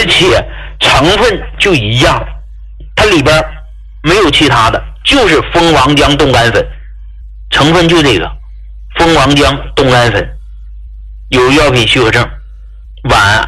而且成分就一样，它里边没有其他的，就是蜂王浆冻干粉，成分就这个蜂王浆冻干粉，有药品许可证，皖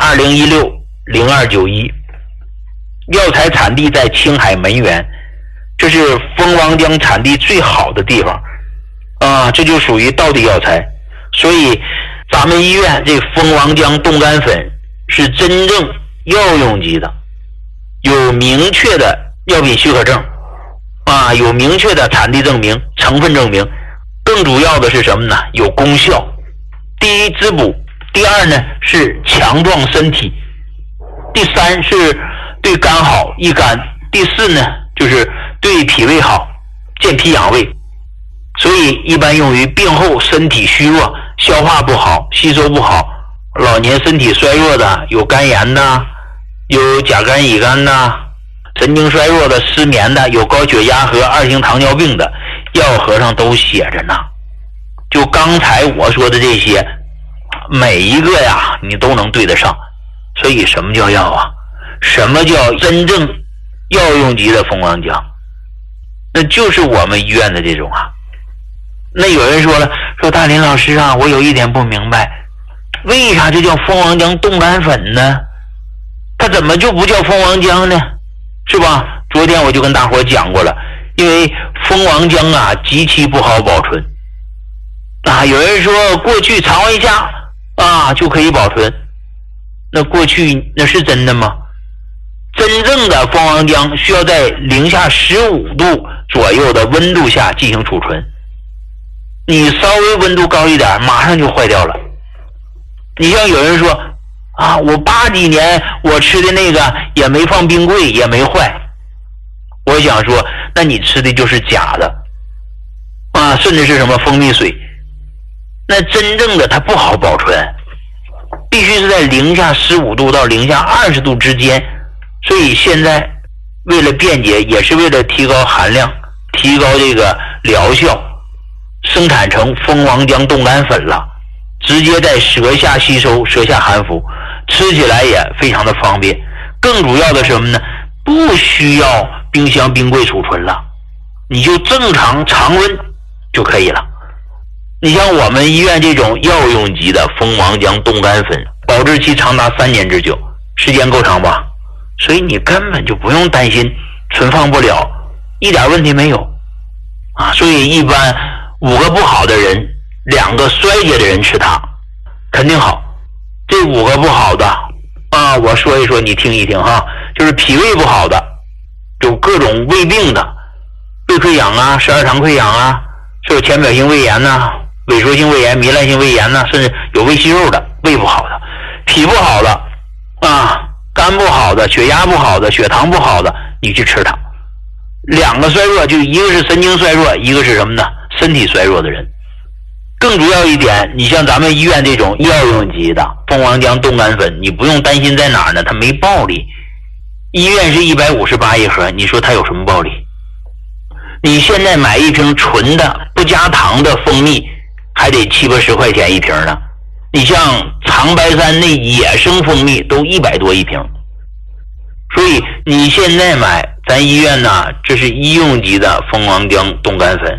2016-0291，药材产地在青海门源，这是蜂王浆产地最好的地方啊，这就属于道地药材。所以咱们医院这蜂王浆冻干粉是真正药用级的，有明确的药品许可证啊，有明确的产地证明、成分证明，更主要的是什么呢？有功效。第一，滋补；第二呢，是强壮身体；第三是对肝好益肝；第四呢，就是对脾胃好，健脾养胃。所以一般用于病后身体虚弱、消化不好、吸收不好、老年身体衰弱的，有肝炎的，有甲肝乙肝的，神经衰弱的，失眠的，有高血压和2型糖尿病的，药盒上都写着呢。就刚才我说的这些，每一个呀你都能对得上。所以什么叫药啊？什么叫真正药用级的蜂王浆？那就是我们医院的这种啊。那有人说了，说大林老师啊，我有一点不明白，为啥就叫蜂王浆冻干粉呢？它怎么就不叫蜂王浆呢？是吧？昨天我就跟大伙讲过了，因为蜂王浆啊极其不好保存啊。有人说过去常温下啊就可以保存，那过去那是真的吗？真正的蜂王浆需要在零下15度左右的温度下进行储存，你稍微温度高一点马上就坏掉了。你像有人说啊，我80几年我吃的那个也没放冰柜也没坏，我想说那你吃的就是假的啊，甚至是什么蜂蜜水。那真正的它不好保存，必须是在零下15度到零下20度之间。所以现在为了便捷，也是为了提高含量，提高这个疗效，生产成蜂王浆冻干粉了，直接在舌下吸收，舌下含服，吃起来也非常的方便。更主要的是什么呢？不需要冰箱冰柜储存了，你就正常常温就可以了。你像我们医院这种药用级的蜂王浆冻干粉，保质期长达3年之久，时间够长吧？所以你根本就不用担心存放不了，一点问题没有啊。所以一般5个不好的人，2个衰竭的人吃它肯定好。这5个不好的啊，我说一说你听一听哈。就是脾胃不好的，有各种胃病的，胃溃疡啊、十二肠溃疡啊，是有浅表性胃炎呐、萎缩性胃炎、糜烂性胃炎呐、甚至有胃息肉的，胃不好的，脾不好的啊，肝不好的，血压不好的，血糖不好的，你去吃它。2个衰弱，就一个是神经衰弱，一个是什么呢？身体衰弱的人。更主要一点，你像咱们医院这种药用级的蜂王浆冻干粉，你不用担心在哪儿呢？它没暴利。医院是158一盒，你说它有什么暴利？你现在买一瓶纯的不加糖的蜂蜜还得70、80块钱一瓶呢。你像长白山那野生蜂蜜都100多一瓶。所以你现在买咱医院呢，这是医用级的蜂王浆冻干粉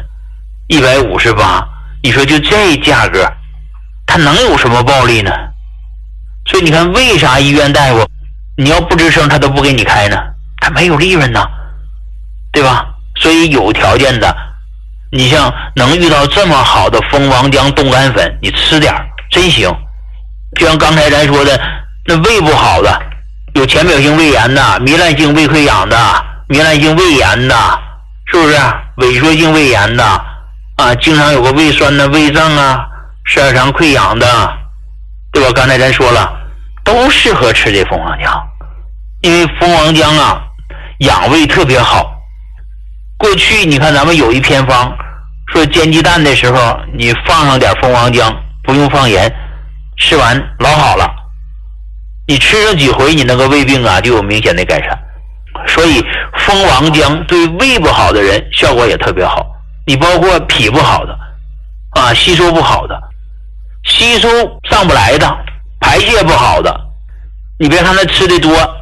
，158，你说就这价格它能有什么暴利呢？所以你看为啥医院大夫你要不吱声他都不给你开呢？他没有利润呢，对吧？所以有条件的，你像能遇到这么好的蜂王浆冻干粉，你吃点真行。就像刚才咱说的，那胃不好的，有浅表性胃炎的、糜烂性胃溃疡的、糜烂性胃炎的，是不是萎缩性胃炎的啊？经常有个胃酸的、胃胀啊、十二肠溃疡的，对吧？刚才咱说了，都适合吃这蜂王浆，因为蜂王浆啊养胃特别好。过去你看咱们有一偏方说煎鸡蛋的时候你放上点蜂王浆，不用放盐，吃完老好了。你吃上几回，你那个胃病啊就有明显的改善。所以蜂王浆对胃不好的人效果也特别好。你包括脾不好的啊，吸收不好的，吸收上不来的，排泄不好的，你别看他吃的多，